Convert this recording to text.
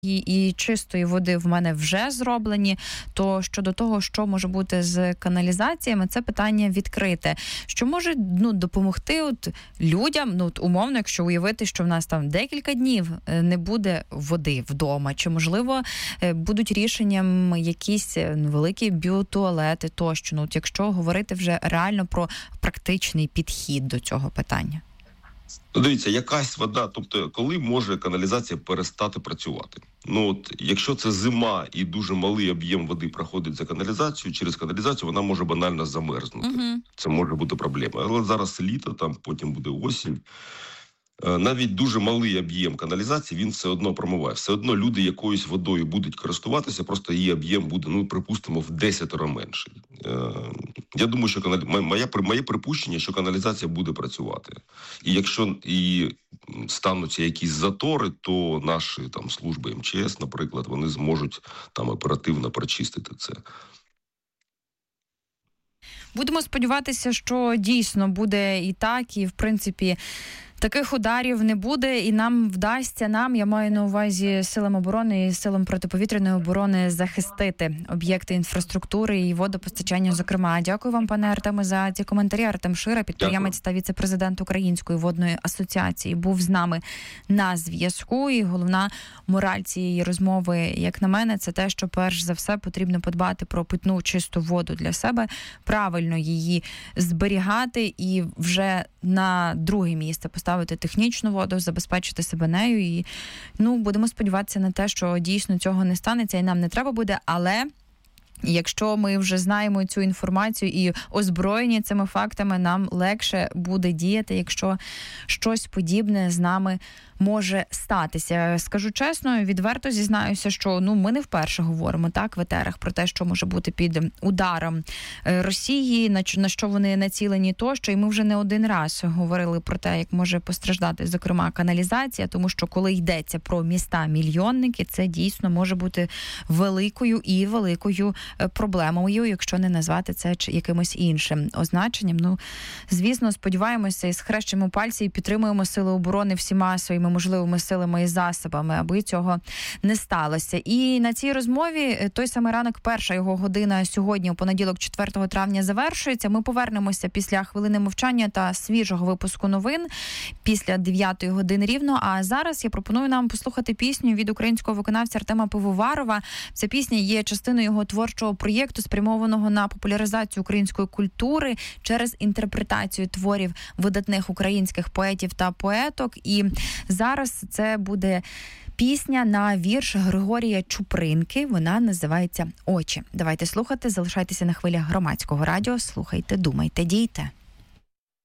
і чистої води в мене вже зроблені, то щодо того, що може бути з каналізаціями, це питання відкрите. Що може допомогти людям, умовно, якщо уявити, що в нас там декілька днів не буде води вдома, чи, можливо, будуть рішенням якісь великі біотуалети тощо, якщо говорити вже реально про практичний підхід до цього питання. Дивіться, якась вода, тобто коли може каналізація перестати працювати? Якщо це зима і дуже малий об'єм води проходить за каналізацію, через каналізацію вона може банально замерзнути. Це може бути проблема. Але зараз літо, там потім буде осінь. Навіть дуже малий об'єм каналізації, він все одно промиває. Все одно люди якоюсь водою будуть користуватися, просто її об'єм буде, припустимо, в 10 менший. Я думаю, що моє припущення, що каналізація буде працювати. І якщо стануться якісь затори, то наші служби МЧС, наприклад, вони зможуть оперативно прочистити це. Будемо сподіватися, що дійсно буде і так, і в принципі таких ударів не буде, і нам вдасться, я маю на увазі силам оборони і силам протиповітряної оборони, захистити об'єкти інфраструктури і водопостачання, зокрема. Дякую вам, пане Артеме, за ці коментарі. Артем Шира, підприємець та віце-президент Української водної асоціації, був з нами на зв'язку. І головна мораль цієї розмови, як на мене, це те, що перш за все потрібно подбати про питну чисту воду для себе, правильно її зберігати і вже на друге місце поставити технічну воду, забезпечити себе нею. І будемо сподіватися на те, що дійсно цього не станеться і нам не треба буде, але якщо ми вже знаємо цю інформацію і озброєні цими фактами, нам легше буде діяти, якщо щось подібне з нами може статися. Скажу чесно, відверто зізнаюся, що ми не вперше говоримо в етерах про те, що може бути під ударом Росії, на що вони націлені тощо, і ми вже не один раз говорили про те, як може постраждати, зокрема, каналізація, тому що коли йдеться про міста-мільйонники, це дійсно може бути великою проблемою, якщо не назвати це якимось іншим означенням. Звісно, сподіваємося і схрещуємо пальці і підтримуємо Сили оборони всіма своїми можливими силами і засобами, аби цього не сталося. І на цій розмові той самий ранок, перша його година сьогодні, у понеділок, 4 травня, завершується. Ми повернемося після хвилини мовчання та свіжого випуску новин після 9 години рівно. А зараз я пропоную нам послухати пісню від українського виконавця Артема Пивоварова. Ця пісня є частиною його творчого проєкту, спрямованого на популяризацію української культури через інтерпретацію творів видатних українських поетів та поеток. І зараз це буде пісня на вірш Григорія Чупринки. Вона називається «Очі». Давайте слухати, залишайтеся на хвилях Громадського радіо. Слухайте, думайте, дійте.